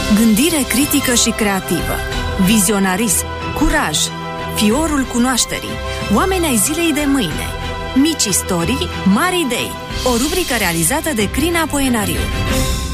Gândire critică și creativă, vizionarism, curaj, fiorul cunoașterii, oameni ai zilei de mâine, mici istorii, mari idei. O rubrică realizată de Crina Poenariu.